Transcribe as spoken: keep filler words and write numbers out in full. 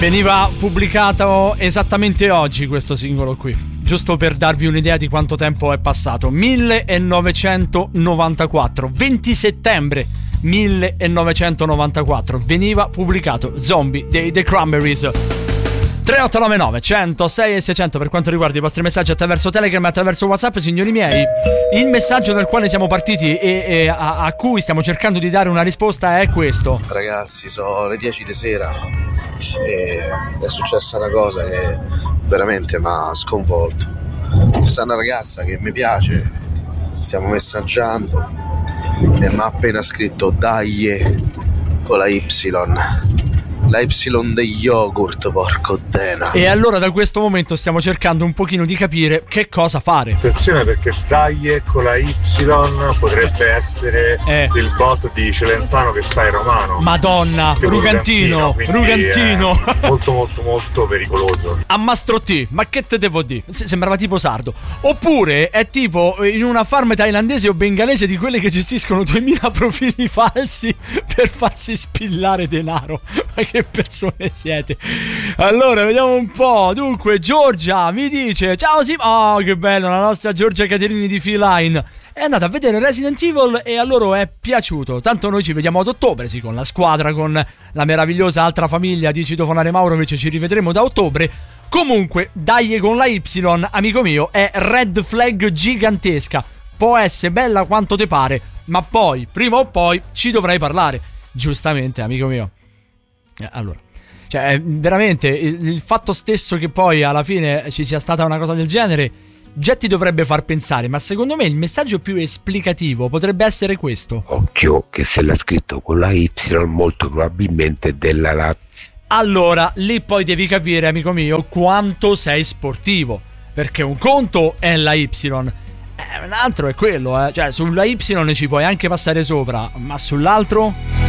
Veniva pubblicato esattamente oggi questo singolo qui, giusto per darvi un'idea di quanto tempo è passato. millenovecentonovantaquattro, venti settembre millenovecentonovantaquattro veniva pubblicato Zombie dei The Cranberries. Tre otto nove nove uno zero sei e seicento per quanto riguarda i vostri messaggi attraverso Telegram e attraverso WhatsApp, signori miei. Il messaggio dal quale siamo partiti e, e a, a cui stiamo cercando di dare una risposta è questo. Ragazzi, sono le dieci di sera e è successa una cosa che veramente mi ha sconvolto. C'è una ragazza che mi piace, stiamo messaggiando e mi ha appena scritto dai con la Y. La Y degli yogurt, porco dena. E allora da questo momento stiamo cercando un pochino di capire che cosa fare. Attenzione, perché dai con la Y potrebbe essere eh. il bot di Celentano che sta in romano. Madonna, Rugantino, Rugantino. Molto molto molto pericoloso. A Mastro T, ma che te devo dire? Sembrava tipo sardo. Oppure è tipo in una farm thailandese o bengalese di quelle che gestiscono duemila profili falsi per farsi spillare denaro. Ma che persone siete? Allora vediamo un po'. Dunque Giorgia mi dice: ciao sì, oh che bello, la nostra Giorgia Caterini di Feline è andata a vedere Resident Evil e a loro è piaciuto. Tanto noi ci vediamo ad ottobre, sì, con la squadra, con la meravigliosa altra famiglia di Citofonare Maurovic. Ci rivedremo da ottobre. Comunque dai con la Y, amico mio, è red flag gigantesca. Può essere bella quanto te pare, ma poi prima o poi ci dovrai parlare. Giustamente, amico mio. Allora, cioè veramente il, il fatto stesso che poi alla fine ci sia stata una cosa del genere già ti dovrebbe far pensare. Ma secondo me il messaggio più esplicativo potrebbe essere questo: occhio che se l'ha scritto con la Y molto probabilmente della Lazio. Allora lì poi devi capire, amico mio, quanto sei sportivo, perché un conto è la Y, eh, un altro è quello, eh. Cioè sulla Y ci puoi anche passare sopra, ma sull'altro...